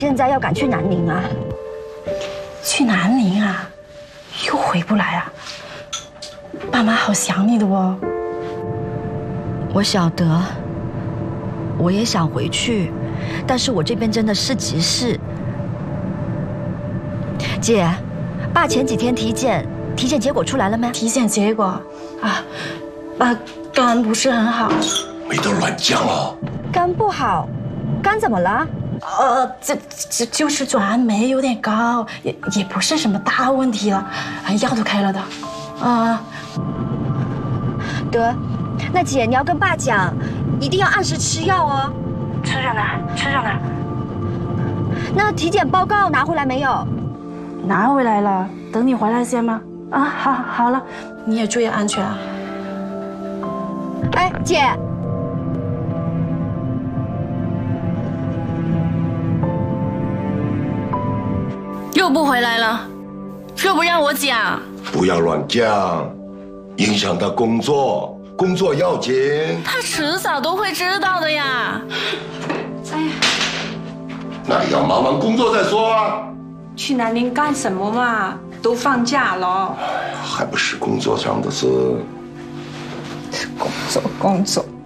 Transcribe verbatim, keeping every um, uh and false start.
现在要赶去南宁啊！ 去南宁啊？又回不来啊？爸妈好想你的哦。 我晓得，我也想回去，但是我这边真的是急事。姐，爸前几天体检，体检结果出来了没？ 体检结果啊，爸肝不是很好。 没得乱讲哦。 肝不好，肝怎么了？ 呃，这这就是转酶有点高，也也不是什么大问题了，啊，药都开了的，啊。 得，那姐你要跟爸讲，一定要按时吃药哦。 吃着呢，吃着呢。 那体检报告拿回来没有？ 拿回来了，等你回来先吗？啊，好，好了，你也注意安全啊。 哎，姐。 又不回来了，又不让我讲。 不要乱讲，影响到工作，工作要紧。 他迟早都会知道的呀。 哎呀， 那要忙忙工作再说啊。 去南宁干什么嘛？都放假了。 还不是工作上的事。 工作，工作。